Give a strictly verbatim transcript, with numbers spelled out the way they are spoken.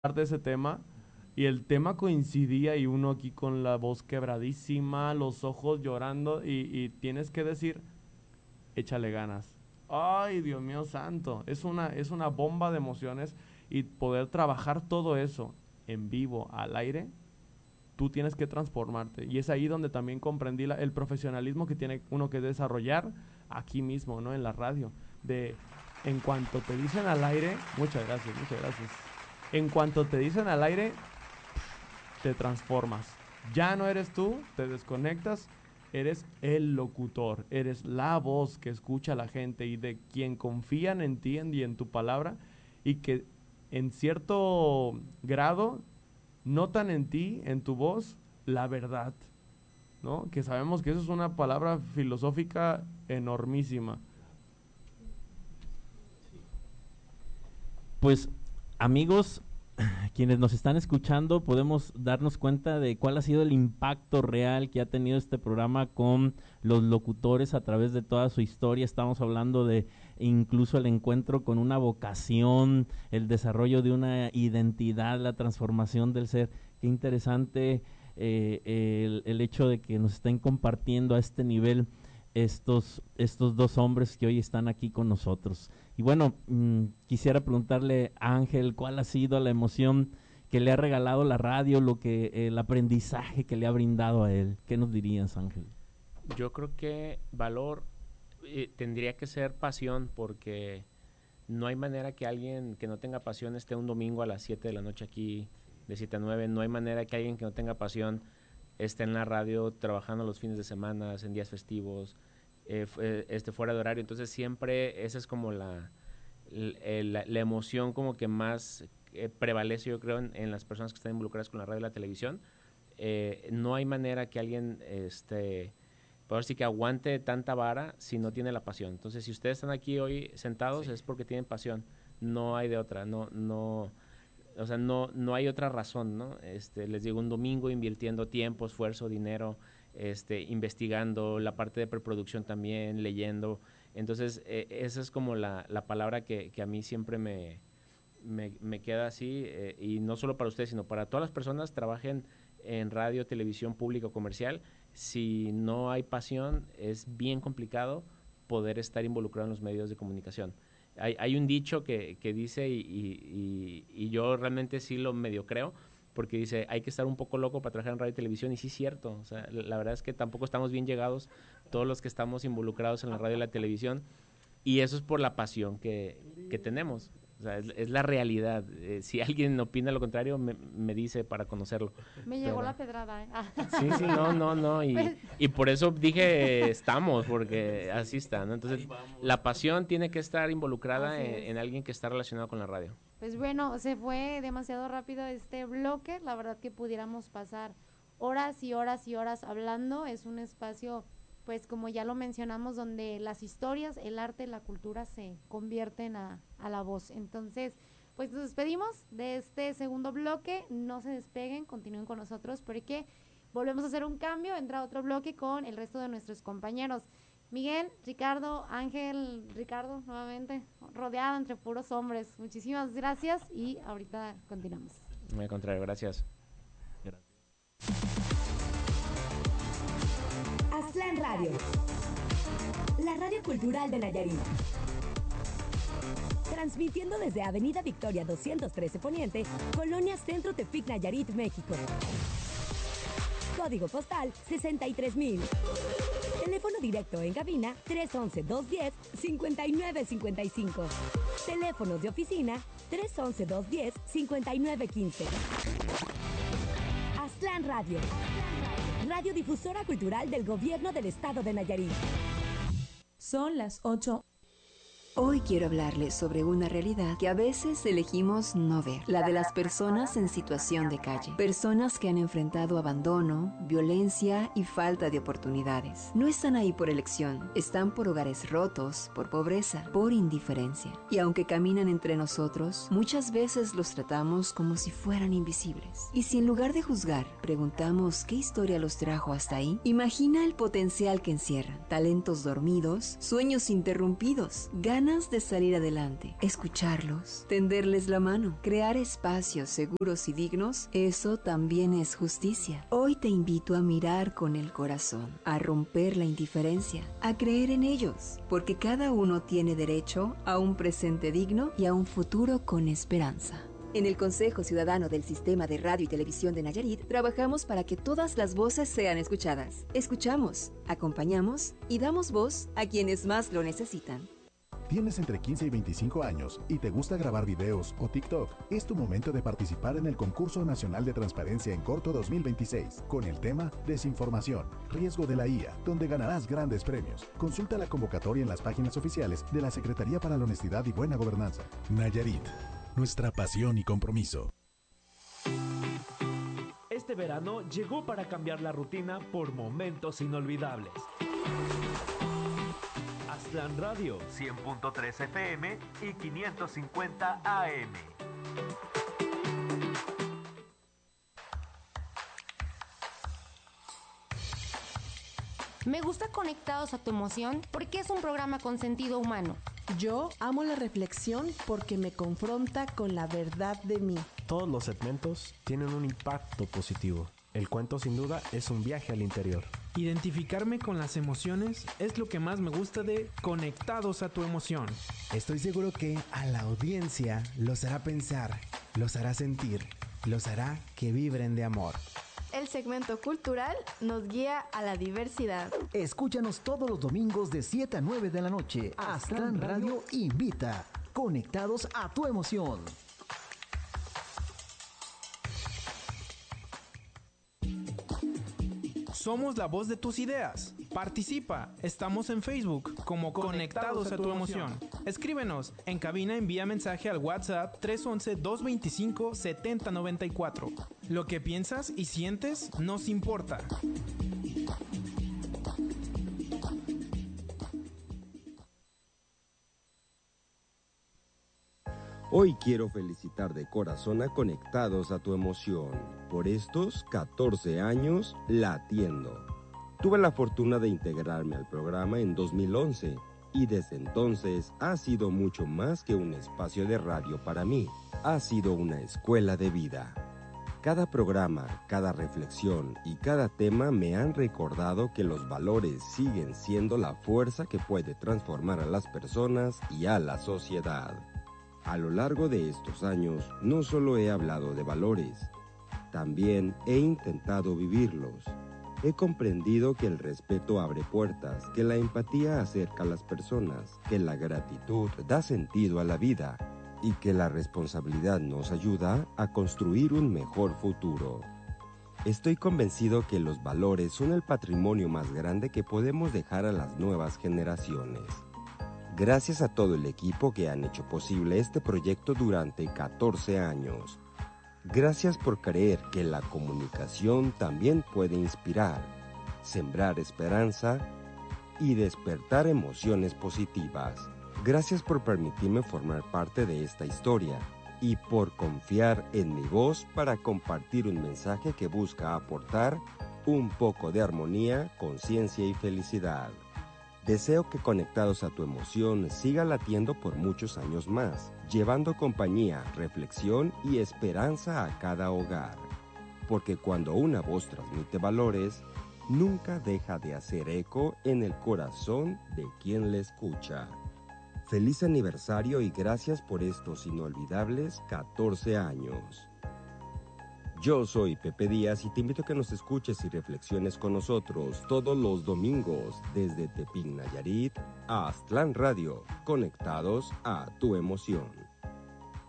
de ese tema y el tema coincidía y uno aquí con la voz quebradísima, los ojos llorando y, y tienes que decir, échale ganas. Ay, Dios mío santo, es una, es una bomba de emociones y poder trabajar todo eso en vivo, al aire, tú tienes que transformarte. Y es ahí donde también comprendí la, el profesionalismo que tiene uno que desarrollar aquí mismo, ¿no? En la radio. De, en cuanto te dicen al aire, muchas gracias, muchas gracias. En cuanto te dicen al aire, te transformas. Ya no eres tú, te desconectas, eres el locutor, eres la voz que escucha a la gente y de quien confían en ti y en tu palabra y que en cierto grado notan en ti, en tu voz, la verdad, ¿no? Que sabemos que eso es una palabra filosófica enormísima. Pues, amigos, quienes nos están escuchando, podemos darnos cuenta de cuál ha sido el impacto real que ha tenido este programa con los locutores a través de toda su historia. Estamos hablando de incluso el encuentro con una vocación, el desarrollo de una identidad, la transformación del ser. Qué interesante eh, el, el hecho de que nos estén compartiendo a este nivel estos, estos dos hombres que hoy están aquí con nosotros. Y bueno, mmm, quisiera preguntarle a Ángel, ¿cuál ha sido la emoción que le ha regalado la radio, lo que eh, el aprendizaje que le ha brindado a él? ¿Qué nos dirías, Ángel? Yo creo que valor eh, tendría que ser pasión, porque no hay manera que alguien que no tenga pasión esté un domingo a las siete de la noche aquí, de siete a nueve. No hay manera que alguien que no tenga pasión esté en la radio trabajando los fines de semana, en días festivos, eh, este, fuera de horario. Entonces siempre esa es como la, la, la emoción como que más eh, prevalece, yo creo, en, en las personas que están involucradas con la radio y la televisión. Eh, no hay manera que alguien este, por sí que aguante tanta vara si no tiene la pasión. Entonces, si ustedes están aquí hoy sentados, sí, es porque tienen pasión. No hay de otra, no, no, o sea, no, no hay otra razón, ¿no? Este, les digo, un domingo invirtiendo tiempo, esfuerzo, dinero, este, investigando, la parte de preproducción también, leyendo. Entonces, eh, esa es como la, la palabra que, que a mí siempre me, me, me queda así, eh, y no solo para ustedes, sino para todas las personas, trabajen en radio, televisión pública o comercial. Si no hay pasión, es bien complicado poder estar involucrado en los medios de comunicación. Hay, hay un dicho que, que dice, y, y, y yo realmente sí lo medio creo, porque dice, hay que estar un poco loco para trabajar en radio y televisión, y sí es cierto. O sea, la verdad es que tampoco estamos bien llegados todos los que estamos involucrados en la radio y la televisión, y eso es por la pasión que, que tenemos. O sea, es, es la realidad. Eh, si alguien opina lo contrario, me, me dice para conocerlo. Me llegó Pero... la pedrada, ¿eh? Sí, sí, no, no, no. Y, pues... y por eso dije estamos, porque así está, ¿no? Entonces, la pasión tiene que estar involucrada en, en alguien que está relacionado con la radio. Pues bueno, se fue demasiado rápido este bloque. La verdad que pudiéramos pasar horas y horas y horas hablando. Es un espacio, pues como ya lo mencionamos, donde las historias, el arte, la cultura se convierten a, a la voz. Entonces, pues nos despedimos de este segundo bloque. No se despeguen, continúen con nosotros porque volvemos a hacer un cambio, entra otro bloque con el resto de nuestros compañeros. Miguel, Ricardo, Ángel, Ricardo, nuevamente, rodeada entre puros hombres. Muchísimas gracias y ahorita continuamos. Al contrario, gracias. Gracias. Aztlán Radio, la radio cultural de Nayarit. Transmitiendo desde Avenida Victoria doscientos trece Poniente, Colonia Centro Tepic, Nayarit, México. Código postal sesenta y tres mil. Teléfono directo en cabina tres once, dos diez, cincuenta y nueve cincuenta y cinco. Teléfonos de oficina tres once, dos diez, cincuenta y nueve quince. Aztlán Radio, radiodifusora cultural del Gobierno del Estado de Nayarit. Son las ocho. Hoy quiero hablarles sobre una realidad que a veces elegimos no ver, la de las personas en situación de calle, personas que han enfrentado abandono, violencia y falta de oportunidades. No están ahí por elección, están por hogares rotos, por pobreza, por indiferencia. Y aunque caminan entre nosotros, muchas veces los tratamos como si fueran invisibles. Y si en lugar de juzgar, preguntamos qué historia los trajo hasta ahí, imagina el potencial que encierran, talentos dormidos, sueños interrumpidos, ganas ganas de salir adelante, escucharlos, tenderles la mano, crear espacios seguros y dignos, eso también es justicia. Hoy te invito a mirar con el corazón, a romper la indiferencia, a creer en ellos, porque cada uno tiene derecho a un presente digno y a un futuro con esperanza. En el Consejo Ciudadano del Sistema de Radio y Televisión de Nayarit, trabajamos para que todas las voces sean escuchadas. Escuchamos, acompañamos y damos voz a quienes más lo necesitan. Tienes entre quince y veinticinco años y te gusta grabar videos o TikTok. Es tu momento de participar en el Concurso Nacional de Transparencia en Corto dos mil veintiséis con el tema Desinformación, riesgo de la I A, donde ganarás grandes premios. Consulta la convocatoria en las páginas oficiales de la Secretaría para la Honestidad y Buena Gobernanza. Nayarit, nuestra pasión y compromiso. Este verano llegó para cambiar la rutina por momentos inolvidables. Aztlán Radio, cien punto tres F M y quinientos cincuenta A M. Me gusta Conectados a tu Emoción porque es un programa con sentido humano. Yo amo la reflexión porque me confronta con la verdad de mí. Todos los segmentos tienen un impacto positivo. El cuento sin duda es un viaje al interior. Identificarme con las emociones es lo que más me gusta de Conectados a tu Emoción. Estoy seguro que a la audiencia los hará pensar, los hará sentir, los hará que vibren de amor. El segmento cultural nos guía a la diversidad. Escúchanos todos los domingos de siete a nueve de la noche. Aztlán Radio invita. Conectados a tu emoción. Somos la voz de tus ideas. Participa. Estamos en Facebook como Conectados, Conectados a, tu, a tu emoción. emoción. Escríbenos. En cabina envía mensaje al WhatsApp tres once, dos veinticinco, setenta noventa y cuatro. Lo que piensas y sientes nos importa. Hoy quiero felicitar de corazón a Conectados a tu Emoción. Por estos catorce años latiendo. Tuve la fortuna de integrarme al programa en dos mil once y desde entonces ha sido mucho más que un espacio de radio para mí. Ha sido una escuela de vida. Cada programa, cada reflexión y cada tema me han recordado que los valores siguen siendo la fuerza que puede transformar a las personas y a la sociedad. A lo largo de estos años, no solo he hablado de valores, también he intentado vivirlos. He comprendido que el respeto abre puertas, que la empatía acerca a las personas, que la gratitud da sentido a la vida y que la responsabilidad nos ayuda a construir un mejor futuro. Estoy convencido que los valores son el patrimonio más grande que podemos dejar a las nuevas generaciones. Gracias a todo el equipo que han hecho posible este proyecto durante catorce años. Gracias por creer que la comunicación también puede inspirar, sembrar esperanza y despertar emociones positivas. Gracias por permitirme formar parte de esta historia y por confiar en mi voz para compartir un mensaje que busca aportar un poco de armonía, conciencia y felicidad. Deseo que Conectados a tu Emoción siga latiendo por muchos años más, llevando compañía, reflexión y esperanza a cada hogar. Porque cuando una voz transmite valores, nunca deja de hacer eco en el corazón de quien le escucha. Feliz aniversario y gracias por estos inolvidables catorce años. Yo soy Pepe Díaz y te invito a que nos escuches y reflexiones con nosotros todos los domingos desde Tepic, Nayarit, a Aztlán Radio, Conectados a tu Emoción.